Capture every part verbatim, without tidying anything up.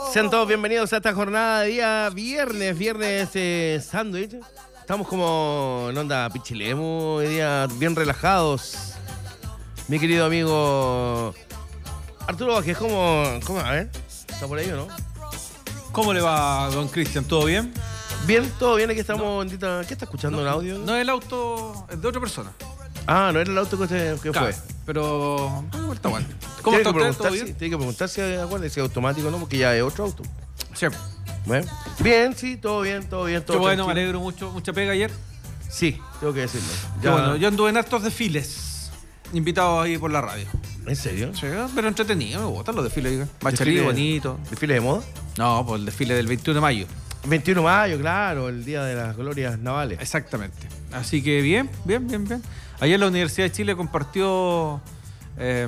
Sean todos bienvenidos a esta jornada de día viernes, viernes eh, sándwich. Estamos como en onda pichilemo, hoy día bien relajados. Mi querido amigo Arturo Vázquez, ¿cómo, cómo? A ver, ¿está por ahí o no? ¿Cómo le va, don Cristian? ¿Todo bien? Bien, todo bien, aquí estamos, no. Bendita. ¿Qué está escuchando no, un audio? No es el auto, es de otra persona. Ah, no era el auto que, usted, que claro, fue. Pero, bueno, está bueno. ¿Cómo está usted? ¿Todo bien? Tiene que preguntar si es automático, ¿no? Porque ya es otro auto. Sí. Bueno, bien, sí, todo bien, todo bien, todo Qué bueno, tranquilo. me alegro mucho. ¿Mucha pega ayer? Sí, tengo que decirlo. Ya. Bueno, yo anduve en hartos desfiles, invitados ahí por la radio. ¿En serio? Sí, pero entretenido, me gustan los desfiles. Machalí, bonito. ¿Desfile de moda? No, pues el desfile del veintiuno de mayo. veintiuno de mayo, claro, el día de las glorias navales. Exactamente. Así que bien, bien, bien, bien. Ayer la Universidad de Chile compartió eh,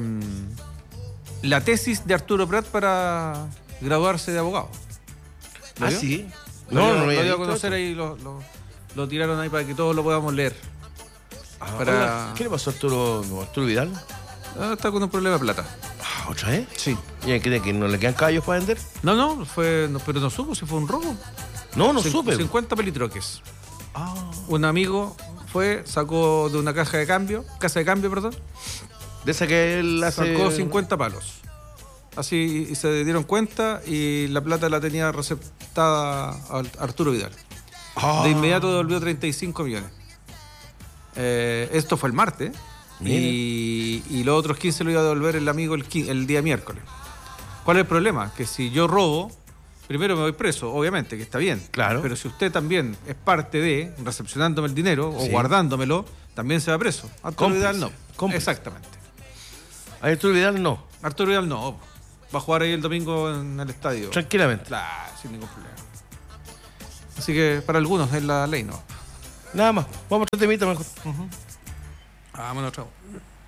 la tesis de Arturo Prat para graduarse de abogado. ¿Ah, vio? Sí? No, no, no, lo dio a conocer ahí, lo, lo, lo tiraron ahí para que todos lo podamos leer. Ah, para... oiga, ¿qué le pasó a Arturo, Arturo Vidal? Ah, está con un problema de plata. Ah, ¿otra vez? Sí. ¿Y cree que no le quedan caballos para vender? No, no, fue, no, pero no supo si fue un robo. No, no Cin- supe. cincuenta pelitroques. Ah. Un amigo fue, sacó de una caja de cambio, casa de cambio, perdón. De esa que él hace... Sacó cincuenta palos. Así, y se dieron cuenta y la plata la tenía receptada a Arturo Vidal. Ah. De inmediato devolvió treinta y cinco millones. Eh, esto fue el martes. Y, y los otros quince lo iba a devolver el amigo el, quince, el día miércoles. ¿Cuál es el problema? Que si yo robo, primero me voy preso, obviamente, que está bien. Claro. Pero si usted también es parte de, recepcionándome el dinero Sí. o guardándomelo, también se va preso. Arturo Cómplice. Vidal no. Cómplice. Exactamente. A Arturo Vidal no. Arturo Vidal no. Va a jugar ahí el domingo en el estadio. Tranquilamente. Claro, sin ningún problema. Así que para algunos es la ley, ¿no? Nada más. Vamos a otro temita mejor. Uh-huh. Vámonos, chao.